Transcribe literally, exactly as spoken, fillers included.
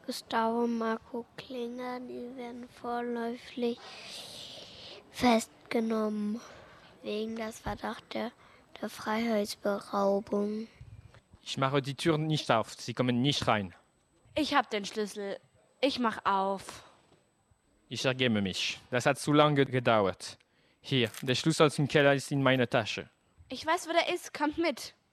Gustavo und Marco Klinger, die werden vorläufig festgenommen wegen des Verdachts der, der Freiheitsberaubung. Ich mache die Tür nicht auf, Sie kommen nicht rein. Ich habe den Schlüssel. Ich mach auf. Ich ergebe mich. Das hat zu lange gedauert. Hier, der Schlüssel zum Keller ist in meiner Tasche. Ich weiß, wo der ist. Kommt mit.